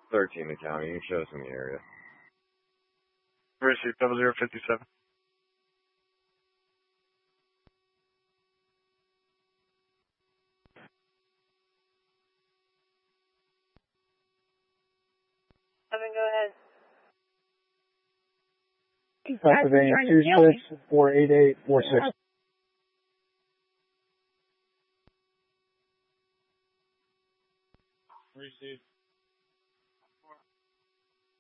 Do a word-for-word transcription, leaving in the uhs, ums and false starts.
thirteen the county. You can show us in the area. Receipt double zero fifty seven. Evan, go ahead. Pennsylvania two six four eight eight four six. Receipt.